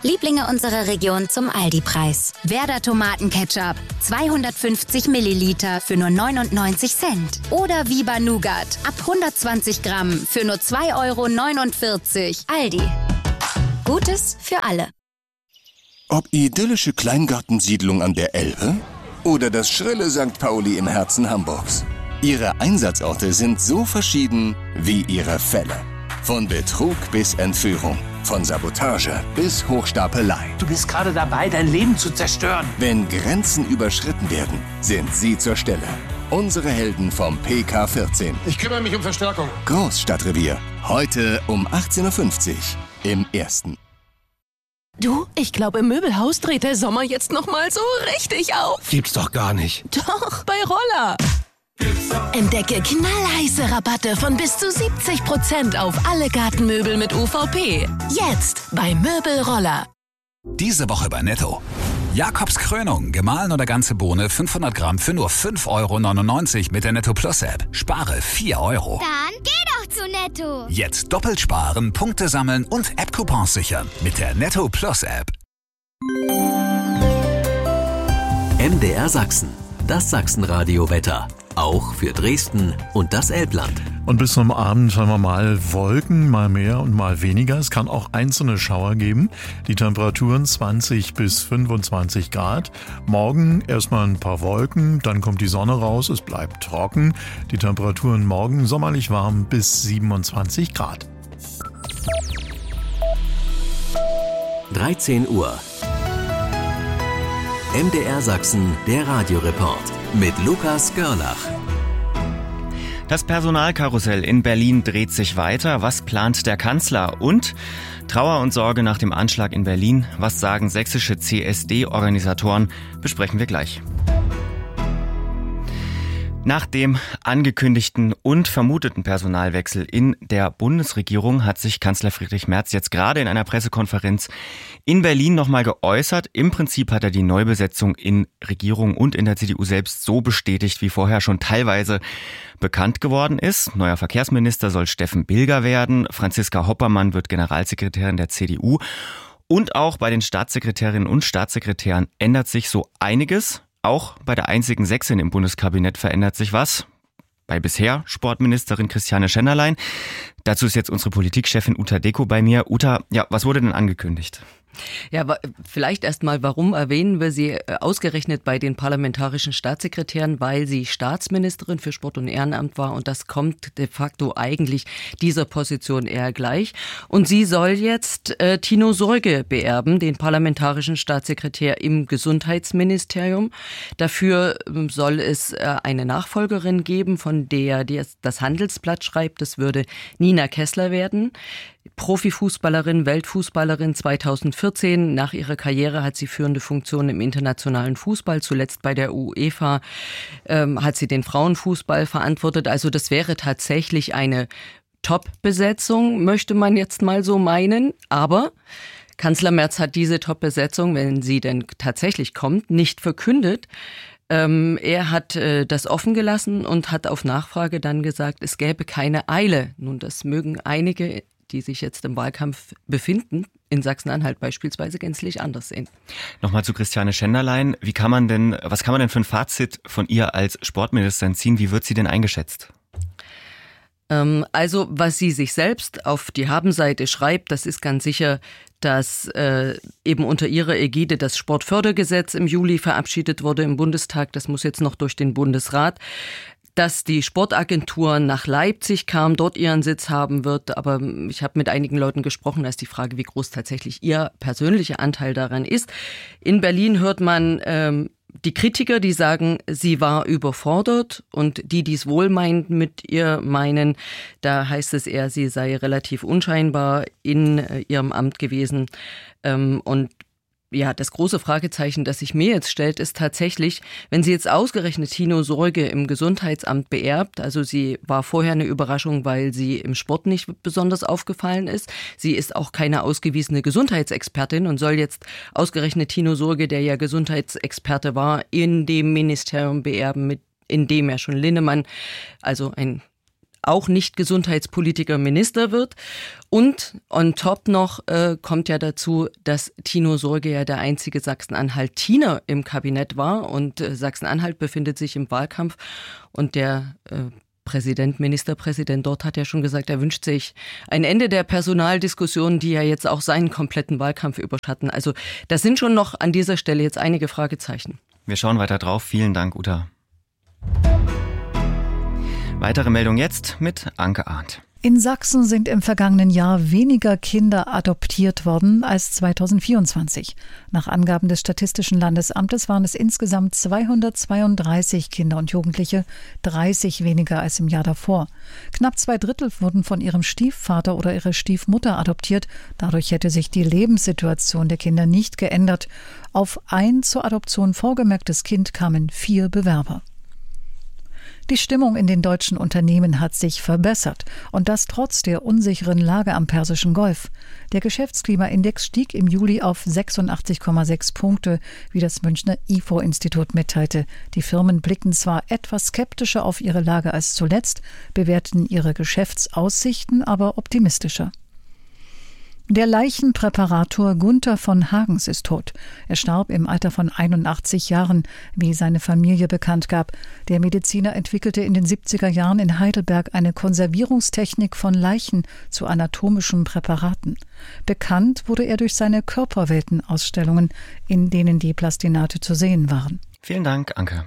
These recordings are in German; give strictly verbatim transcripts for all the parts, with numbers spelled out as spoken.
Lieblinge unserer Region zum Aldi-Preis. Werder Tomatenketchup, zweihundertfünfzig Milliliter für nur neunundneunzig Cent. Oder Viva Nougat, ab hundertzwanzig Gramm für nur zwei Euro neunundvierzig. Aldi. Gutes für alle. Ob idyllische Kleingartensiedlung an der Elbe oder das schrille Sankt Pauli im Herzen Hamburgs. Ihre Einsatzorte sind so verschieden wie ihre Fälle. Von Betrug bis Entführung, von Sabotage bis Hochstapelei. Du bist gerade dabei, dein Leben zu zerstören. Wenn Grenzen überschritten werden, sind sie zur Stelle. Unsere Helden vom P K vierzehn. Ich kümmere mich um Verstärkung. Großstadtrevier. Heute um achtzehn Uhr fünfzig im Ersten. Du, ich glaube, im Möbelhaus dreht der Sommer jetzt noch mal so richtig auf. Gibt's doch gar nicht. Doch, bei Roller. Entdecke knallheiße Rabatte von bis zu siebzig Prozent auf alle Gartenmöbel mit U V P. Jetzt bei Möbelroller. Diese Woche bei Netto. Jakobs Krönung, gemahlen oder ganze Bohne, fünfhundert Gramm für nur fünf Euro neunundneunzig mit der Netto Plus App. Spare vier Euro. Dann geh doch zu Netto. Jetzt doppelt sparen, Punkte sammeln und App-Coupons sichern mit der Netto Plus App. M D R Sachsen, das Sachsenradio-Wetter. Auch für Dresden und das Elbland. Und bis zum Abend haben wir mal Wolken, mal mehr und mal weniger. Es kann auch einzelne Schauer geben. Die Temperaturen zwanzig bis fünfundzwanzig Grad. Morgen erstmal ein paar Wolken, dann kommt die Sonne raus, es bleibt trocken. Die Temperaturen morgen sommerlich warm bis siebenundzwanzig Grad. dreizehn Uhr. M D R Sachsen, der Radioreport mit Lukas Görlach. Das Personalkarussell in Berlin dreht sich weiter. Was plant der Kanzler? Und Trauer und Sorge nach dem Anschlag in Berlin. Was sagen sächsische C S D-Organisatoren? Besprechen wir gleich. Nach dem angekündigten und vermuteten Personalwechsel in der Bundesregierung hat sich Kanzler Friedrich Merz jetzt gerade in einer Pressekonferenz in Berlin nochmal geäußert. Im Prinzip hat er die Neubesetzung in Regierung und in der C D U selbst so bestätigt, wie vorher schon teilweise bekannt geworden ist. Neuer Verkehrsminister soll Steffen Bilger werden. Franziska Hoppermann wird Generalsekretärin der C D U. Und auch bei den Staatssekretärinnen und Staatssekretären ändert sich so einiges. Auch bei der einzigen Sächsin im Bundeskabinett verändert sich was. Bei bisher Sportministerin Christiane Schenderlein. Dazu ist jetzt unsere Politikchefin Uta Deko bei mir. Uta, ja, was wurde denn angekündigt? Ja, vielleicht erstmal, warum erwähnen wir sie ausgerechnet bei den parlamentarischen Staatssekretären? Weil sie Staatsministerin für Sport und Ehrenamt war und das kommt de facto eigentlich dieser Position eher gleich. Und sie soll jetzt äh, Tino Sorge beerben, den parlamentarischen Staatssekretär im Gesundheitsministerium. Dafür äh, soll es äh, eine Nachfolgerin geben, von der die, das Handelsblatt schreibt, das würde Nina Kessler werden. Profifußballerin, Weltfußballerin zweitausendvierzehn. Nach ihrer Karriere hat sie führende Funktionen im internationalen Fußball. Zuletzt bei der UEFA ähm, hat sie den Frauenfußball verantwortet. Also das wäre tatsächlich eine Top-Besetzung, möchte man jetzt mal so meinen. Aber Kanzler Merz hat diese Top-Besetzung, wenn sie denn tatsächlich kommt, nicht verkündet. Ähm, er hat äh, das offen gelassen und hat auf Nachfrage dann gesagt, es gäbe keine Eile. Nun, das mögen einige, die sich jetzt im Wahlkampf befinden, in Sachsen-Anhalt beispielsweise gänzlich anders sehen. Nochmal zu Christiane Schenderlein. Wie kann man denn, was kann man denn für ein Fazit von ihr als Sportministerin ziehen? Wie wird sie denn eingeschätzt? Ähm, also, was sie sich selbst auf die Habenseite schreibt, das ist ganz sicher, dass äh, eben unter ihrer Ägide das Sportfördergesetz im Juli verabschiedet wurde im Bundestag. Das muss jetzt noch durch den Bundesrat. Dass die Sportagentur nach Leipzig kam, dort ihren Sitz haben wird. Aber ich habe mit einigen Leuten gesprochen, da ist die Frage, wie groß tatsächlich ihr persönlicher Anteil daran ist. In Berlin hört man ähm, die Kritiker, die sagen, sie war überfordert. Und die, die es wohlmeinend mit ihr meinen, da heißt es eher, sie sei relativ unscheinbar in äh, ihrem Amt gewesen. Ähm, und Ja, das große Fragezeichen, das sich mir jetzt stellt, ist tatsächlich, wenn sie jetzt ausgerechnet Tino Sorge im Gesundheitsamt beerbt, also sie war vorher eine Überraschung, weil sie im Sport nicht besonders aufgefallen ist. Sie ist auch keine ausgewiesene Gesundheitsexpertin und soll jetzt ausgerechnet Tino Sorge, der ja Gesundheitsexperte war, in dem Ministerium beerben, mit in dem ja schon Linnemann, also ein auch nicht Gesundheitspolitiker Minister wird. Und on top noch äh, kommt ja dazu, dass Tino Sorge ja der einzige Sachsen-Anhaltiner im Kabinett war. Und äh, Sachsen-Anhalt befindet sich im Wahlkampf. Und der äh, Präsident, Ministerpräsident dort hat ja schon gesagt, er wünscht sich ein Ende der Personaldiskussionen, die ja jetzt auch seinen kompletten Wahlkampf überschatten. Also das sind schon noch an dieser Stelle jetzt einige Fragezeichen. Wir schauen weiter drauf. Vielen Dank, Uta. Weitere Meldung jetzt mit Anke Arndt. In Sachsen sind im vergangenen Jahr weniger Kinder adoptiert worden als zweitausendvierundzwanzig. Nach Angaben des Statistischen Landesamtes waren es insgesamt zweihundertzweiunddreißig Kinder und Jugendliche, dreißig weniger als im Jahr davor. Knapp zwei Drittel wurden von ihrem Stiefvater oder ihrer Stiefmutter adoptiert. Dadurch hätte sich die Lebenssituation der Kinder nicht geändert. Auf ein zur Adoption vorgemerktes Kind kamen vier Bewerber. Die Stimmung in den deutschen Unternehmen hat sich verbessert und das trotz der unsicheren Lage am Persischen Golf. Der Geschäftsklimaindex stieg im Juli auf sechsundachtzig Komma sechs Punkte, wie das Münchner I F O-Institut mitteilte. Die Firmen blicken zwar etwas skeptischer auf ihre Lage als zuletzt, bewerten ihre Geschäftsaussichten aber optimistischer. Der Leichenpräparator Gunther von Hagens ist tot. Er starb im Alter von einundachtzig Jahren, wie seine Familie bekannt gab. Der Mediziner entwickelte in den siebziger Jahren in Heidelberg eine Konservierungstechnik von Leichen zu anatomischen Präparaten. Bekannt wurde er durch seine Körperweltenausstellungen, in denen die Plastinate zu sehen waren. Vielen Dank, Anke.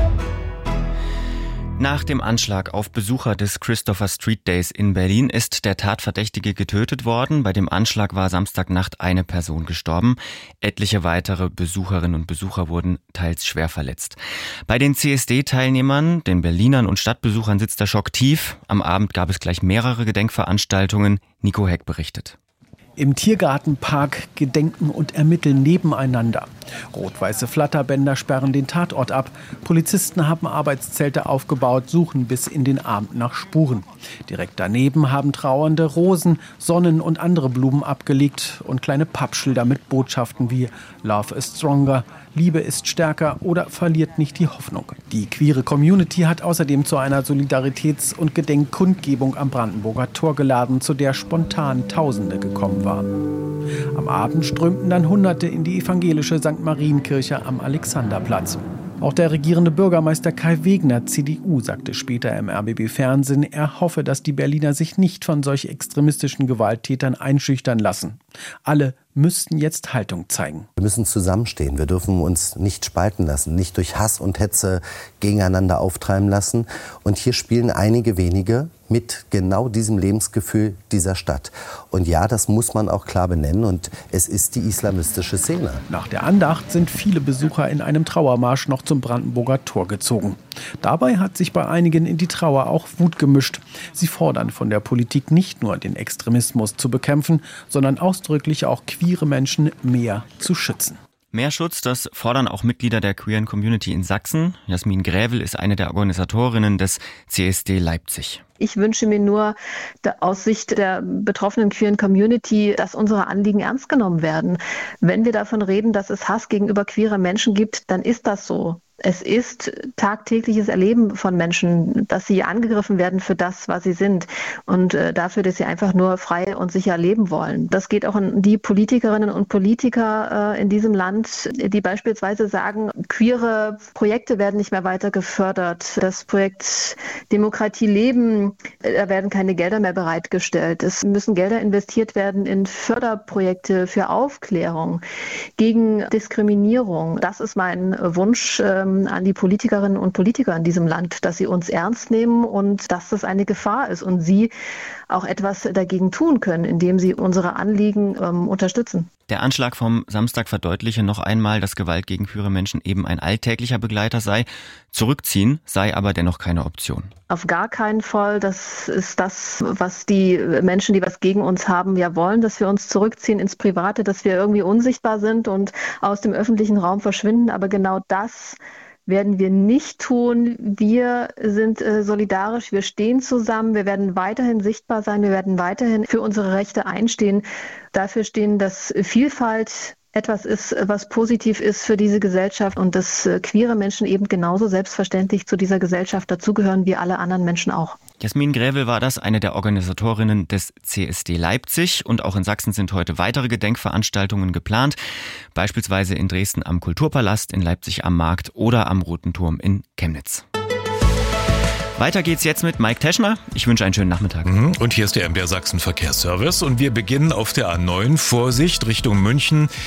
Nach dem Anschlag auf Besucher des Christopher Street Days in Berlin ist der Tatverdächtige getötet worden. Bei dem Anschlag war Samstagnacht eine Person gestorben. Etliche weitere Besucherinnen und Besucher wurden teils schwer verletzt. Bei den C S D-Teilnehmern, den Berlinern und Stadtbesuchern sitzt der Schock tief. Am Abend gab es gleich mehrere Gedenkveranstaltungen. Nico Heck berichtet. Im Tiergartenpark gedenken und ermitteln nebeneinander. Rot-weiße Flatterbänder sperren den Tatort ab. Polizisten haben Arbeitszelte aufgebaut, suchen bis in den Abend nach Spuren. Direkt daneben haben Trauernde Rosen, Sonnen und andere Blumen abgelegt und kleine Pappschilder mit Botschaften wie Love is stronger, Liebe ist stärker oder verliert nicht die Hoffnung. Die queere Community hat außerdem zu einer Solidaritäts- und Gedenkkundgebung am Brandenburger Tor geladen, zu der spontan Tausende gekommen waren. Am Abend strömten dann Hunderte in die evangelische Sankt Marienkirche am Alexanderplatz. Auch der regierende Bürgermeister Kai Wegner, C D U, sagte später im R B B-Fernsehen, er hoffe, dass die Berliner sich nicht von solch extremistischen Gewalttätern einschüchtern lassen. Alle müssten jetzt Haltung zeigen. Wir müssen zusammenstehen. Wir dürfen uns nicht spalten lassen, nicht durch Hass und Hetze gegeneinander auftreiben lassen. Und hier spielen einige wenige mit genau diesem Lebensgefühl dieser Stadt. Und ja, das muss man auch klar benennen. Und es ist die islamistische Szene. Nach der Andacht sind viele Besucher in einem Trauermarsch noch zum Brandenburger Tor gezogen. Dabei hat sich bei einigen in die Trauer auch Wut gemischt. Sie fordern von der Politik nicht nur, den Extremismus zu bekämpfen, sondern ausdrücklich auch queere Menschen mehr zu schützen. Mehr Schutz, das fordern auch Mitglieder der queeren Community in Sachsen. Jasmin Grävel ist eine der Organisatorinnen des C S D Leipzig. Ich wünsche mir nur aus Sicht der betroffenen queeren Community, dass unsere Anliegen ernst genommen werden. Wenn wir davon reden, dass es Hass gegenüber queerer Menschen gibt, dann ist das so. Es ist tagtägliches Erleben von Menschen, dass sie angegriffen werden für das, was sie sind und äh, dafür, dass sie einfach nur frei und sicher leben wollen. Das geht auch an die Politikerinnen und Politiker äh, in diesem Land, die beispielsweise sagen, queere Projekte werden nicht mehr weiter gefördert. Das Projekt Demokratie leben, da werden keine Gelder mehr bereitgestellt. Es müssen Gelder investiert werden in Förderprojekte für Aufklärung gegen Diskriminierung. Das ist mein Wunsch äh, an die Politikerinnen und Politiker in diesem Land, dass sie uns ernst nehmen und dass das eine Gefahr ist und sie auch etwas dagegen tun können, indem sie unsere Anliegen ähm, unterstützen. Der Anschlag vom Samstag verdeutliche noch einmal, dass Gewalt gegen queere Menschen eben ein alltäglicher Begleiter sei. Zurückziehen sei aber dennoch keine Option. Auf gar keinen Fall. Das ist das, was die Menschen, die was gegen uns haben, ja wollen, dass wir uns zurückziehen ins Private, dass wir irgendwie unsichtbar sind und aus dem öffentlichen Raum verschwinden. Aber genau das werden wir nicht tun. Wir sind äh, solidarisch, wir stehen zusammen, wir werden weiterhin sichtbar sein, wir werden weiterhin für unsere Rechte einstehen, dafür stehen, dass Vielfalt etwas ist, was positiv ist für diese Gesellschaft und dass äh, queere Menschen eben genauso selbstverständlich zu dieser Gesellschaft dazugehören wie alle anderen Menschen auch. Jasmin Grävel war das, eine der Organisatorinnen des C S D Leipzig. Und auch in Sachsen sind heute weitere Gedenkveranstaltungen geplant. Beispielsweise in Dresden am Kulturpalast, in Leipzig am Markt oder am Roten Turm in Chemnitz. Weiter geht's jetzt mit Mike Teschner. Ich wünsche einen schönen Nachmittag. Und hier ist der M D R Sachsen Verkehrsservice und wir beginnen auf der A neun. Vorsicht Richtung München.